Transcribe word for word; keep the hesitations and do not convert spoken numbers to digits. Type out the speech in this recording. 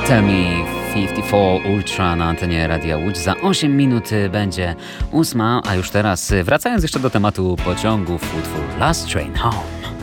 Tell Me pięćdziesiąt cztery Ultra na antenie Radia Łódź. Za osiem minut będzie ósma, a już teraz wracając jeszcze do tematu pociągów, utwór Last Train Home.